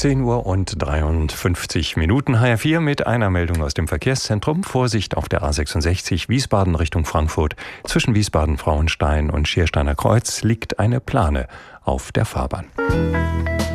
10 Uhr und 53 Minuten. HR4 mit einer Meldung aus dem Verkehrszentrum. Vorsicht auf der A66 Wiesbaden Richtung Frankfurt. Zwischen Wiesbaden-Frauenstein und Schiersteiner Kreuz liegt eine Plane auf der Fahrbahn.